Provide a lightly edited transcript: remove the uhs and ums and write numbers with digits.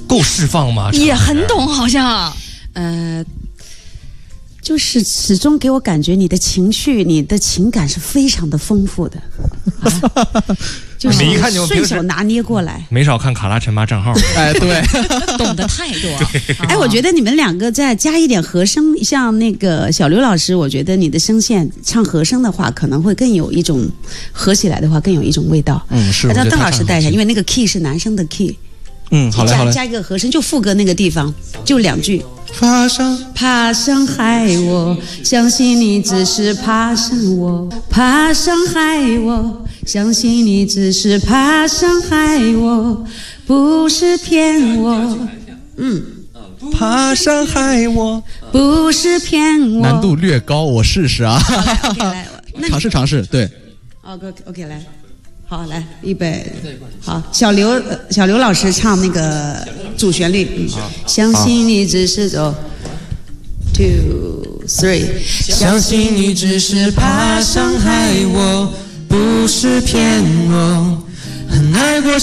够释放吗？ 也很懂，好像。 就是始终给我感觉你的情绪、你的情感是非常的丰富的，就是顺手拿捏过来。 没少看卡拉陈妈账号， 哎，对， 懂得太多。 哎，我觉得你们两个再加一点和声，像那个小刘老师，我觉得你的声线唱和声的话，可能会更有一种合起来的话，更有一种味道。 是。 让邓老师带一下，因为那个 key 是男生的 key。 好嘞，好嘞。 加一个和声，就副歌那个地方，就2句。怕伤害我，相信你只是怕伤我；怕伤害我，相信你只是怕伤害我，不是骗我。 怕伤害我， 不是骗我。 难度略高，我试试啊。 来， 尝试，对。 OK， 来。好，来，预备，好，小刘老师唱那个主旋律，相信你只是走 ，2 3， 相信你只是怕伤害我，不是骗我，很爱过。